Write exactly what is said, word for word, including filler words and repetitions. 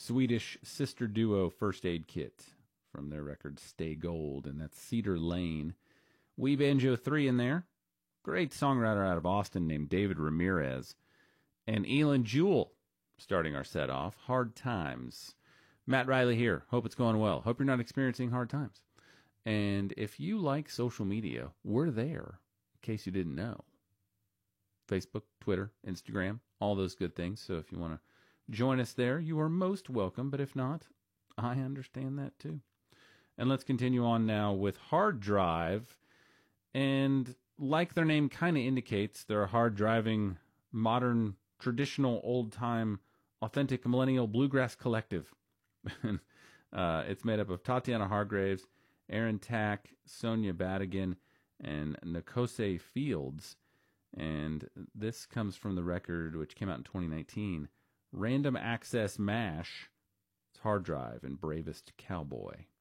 Swedish sister duo First Aid Kit from their record Stay Gold, and that's Cedar Lane. We Banjo three in there. Great songwriter out of Austin named David Ramirez. And Elin Jewell starting our set off, Hard Times. Matt Riley here. Hope it's going well. Hope you're not experiencing hard times. And if you like social media, we're there, in case you didn't know. Facebook, Twitter, Instagram, all those good things. So if you want to join us there, you are most welcome. But if not, I understand that too. And let's continue on now with Hard Drive. And like their name kind of indicates, they're a hard-driving, modern, traditional, old-time, authentic millennial bluegrass collective. uh, it's made up of Tatiana Hargraves, Aaron Tack, Sonia Badigan, and Nikose Fields. And this comes from the record, which came out in twenty nineteen, Random Access Mash. It's Hard Drive and Bravest Cowboy.